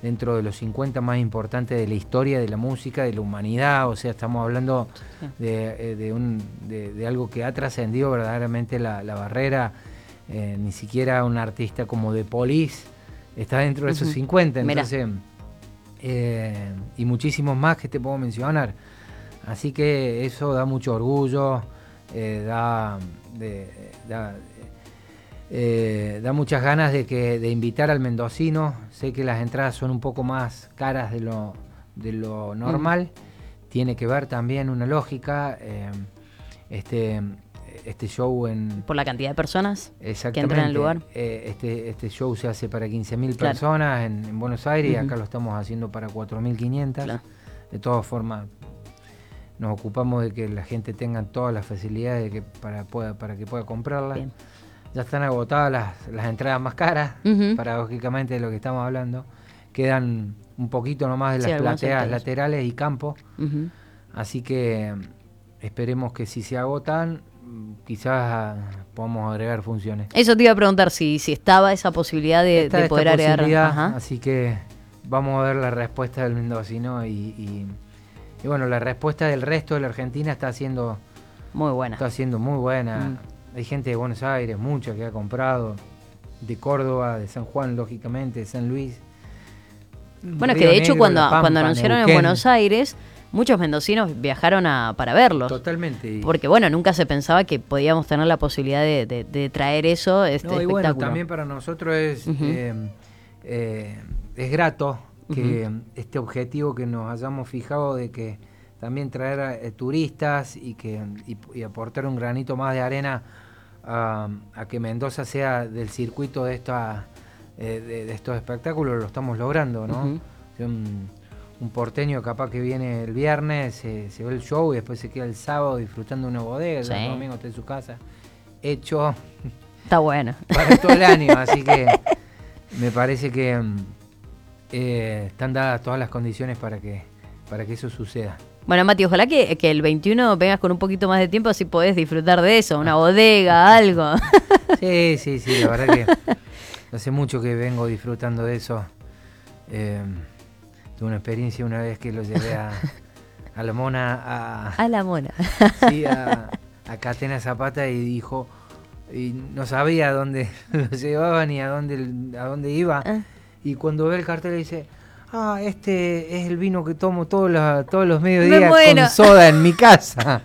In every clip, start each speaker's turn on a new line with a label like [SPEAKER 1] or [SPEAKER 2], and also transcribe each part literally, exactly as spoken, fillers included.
[SPEAKER 1] dentro de los cincuenta más importantes de la historia de la música, de la humanidad. O sea, estamos hablando sí. de, de, un, de, de algo que ha trascendido verdaderamente la, la barrera. Eh, ni siquiera un artista como The Police está dentro de esos uh-huh. cincuenta, entonces, eh, y muchísimos más que te puedo mencionar. Así que eso da mucho orgullo, eh, da, de, da, eh, da muchas ganas de, que, de invitar al mendocino. Sé que las entradas son un poco más caras de lo, de lo normal, uh-huh. tiene que ver también una lógica, eh, este... este show en...
[SPEAKER 2] Por la cantidad de personas que entran al lugar.
[SPEAKER 1] Eh, este, este show se hace para quince mil claro. personas en, en Buenos Aires uh-huh. y acá lo estamos haciendo para cuatro mil quinientas. Claro. De todas formas, nos ocupamos de que la gente tenga todas las facilidades de que para, pueda, para que pueda comprarlas. Bien. Ya están agotadas las, las entradas más caras, uh-huh. paradójicamente de lo que estamos hablando. Quedan un poquito nomás de las sí, plateas laterales y campo. Uh-huh. Así que esperemos que si se agotan, quizás podamos agregar funciones.
[SPEAKER 2] Eso te iba a preguntar, si, si estaba esa posibilidad de, de poder agregar.
[SPEAKER 1] Ajá. Así que vamos a ver la respuesta del mendocino y, y, y bueno, la respuesta del resto de la Argentina está siendo
[SPEAKER 2] muy buena.
[SPEAKER 1] Está siendo muy buena. Mm. Hay gente de Buenos Aires, mucha que ha comprado, de Córdoba, de San Juan, lógicamente, de San Luis.
[SPEAKER 2] Bueno, Río que de hecho Negro, cuando, Pampa, cuando anunciaron Neuquén. En Buenos Aires, muchos mendocinos viajaron a, para verlos.
[SPEAKER 1] Totalmente.
[SPEAKER 2] Porque bueno, nunca se pensaba que podíamos tener la posibilidad de, de, de traer eso, este no, y espectáculo.
[SPEAKER 1] Bueno, también para nosotros es, uh-huh. eh, eh, es grato que uh-huh. este objetivo que nos hayamos fijado de que también traer a, eh, turistas y, que, y, y aportar un granito más de arena a, a que Mendoza sea del circuito de, esta, eh, de, de estos espectáculos, lo estamos logrando, ¿no? Uh-huh. Un, un porteño capaz que viene el viernes, se, se ve el show y después se queda el sábado disfrutando de una bodega, sí. el domingo está en su casa, hecho
[SPEAKER 2] está bueno
[SPEAKER 1] para todo el año, así que me parece que eh, están dadas todas las condiciones para que, para que eso suceda.
[SPEAKER 2] Bueno, Mati, ojalá que, que el veintiuno vengas con un poquito más de tiempo, así podés disfrutar de eso, una bodega, algo.
[SPEAKER 1] Sí, sí, sí, la verdad que hace mucho que vengo disfrutando de eso. Eh, tuve una experiencia una vez que lo llevé a, a la Mona. A,
[SPEAKER 2] a la Mona.
[SPEAKER 1] Sí, a, a Catena Zapata y dijo, y no sabía a dónde lo llevaba ni a dónde, a dónde iba. Ah. Y cuando ve el cartel dice... Ah, este es el vino que tomo todos los, todos los mediodías con soda en mi casa.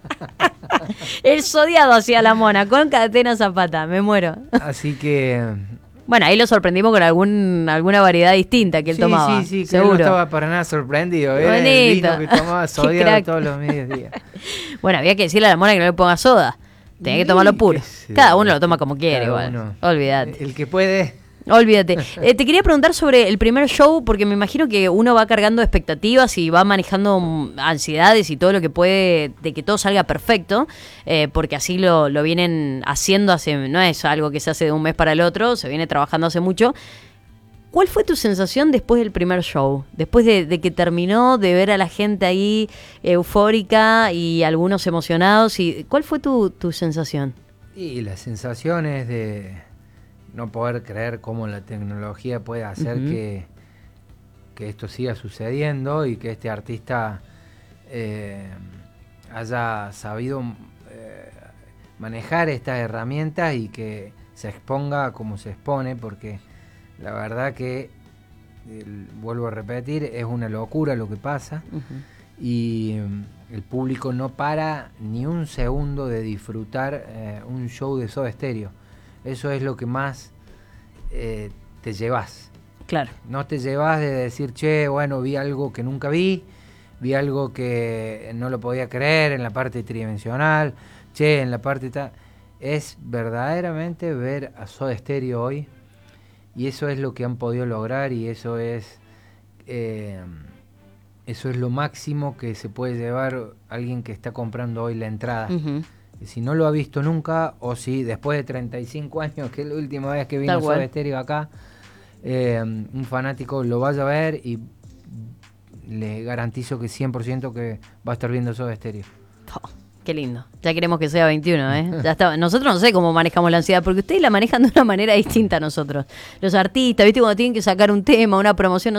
[SPEAKER 2] El sodiado hacia la Mona, con Catena Zapata, me muero.
[SPEAKER 1] Así que...
[SPEAKER 2] Bueno, ahí lo sorprendimos con algún alguna variedad distinta que él
[SPEAKER 1] sí,
[SPEAKER 2] tomaba.
[SPEAKER 1] Sí, sí, sí,
[SPEAKER 2] seguro.
[SPEAKER 1] Que no estaba para nada sorprendido. Era
[SPEAKER 2] bonito.
[SPEAKER 1] El vino que tomaba sodiado todos los mediodías.
[SPEAKER 2] Bueno, había que decirle a la Mona que no le ponga soda. Tenía que tomarlo puro. Cada uno lo toma como quiere, igual. Uno. Olvídate.
[SPEAKER 1] El que puede...
[SPEAKER 2] Olvídate. Eh, te quería preguntar sobre el primer show, porque me imagino que uno va cargando expectativas y va manejando ansiedades y todo lo que puede, de que todo salga perfecto, eh, porque así lo, lo vienen haciendo hace, no es algo que se hace de un mes para el otro, se viene trabajando hace mucho. ¿Cuál fue tu sensación después del primer show? Después de, de que terminó, de ver a la gente ahí eufórica y algunos emocionados, y ¿cuál fue tu, tu sensación?
[SPEAKER 1] Y las sensaciones de... no poder creer cómo la tecnología puede hacer uh-huh. que, que esto siga sucediendo y que este artista eh, haya sabido eh, manejar estas herramientas y que se exponga como se expone, porque la verdad que, el, vuelvo a repetir, es una locura lo que pasa uh-huh. y el público no para ni un segundo de disfrutar eh, un show de Soda Stereo. Eso es lo que más eh, te llevas.
[SPEAKER 2] Claro.
[SPEAKER 1] No te llevas de decir, che, bueno, vi algo que nunca vi, vi algo que no lo podía creer en la parte tridimensional, che, en la parte tal. Es verdaderamente ver a Soda Stereo hoy, y eso es lo que han podido lograr, y eso es eh, eso es lo máximo que se puede llevar alguien que está comprando hoy la entrada. Uh-huh. Si no lo ha visto nunca, o si después de treinta y cinco años, que es la última vez que vino Soda Stereo acá, eh, un fanático lo vaya a ver y le garantizo que cien por ciento que va a estar viendo Soda Stereo.
[SPEAKER 2] Oh, qué lindo. Ya queremos que sea veintiuno, ¿eh? Ya está. Nosotros no sé cómo manejamos la ansiedad, porque ustedes la manejan de una manera distinta a nosotros. Los artistas, ¿viste? Cuando tienen que sacar un tema, una promoción,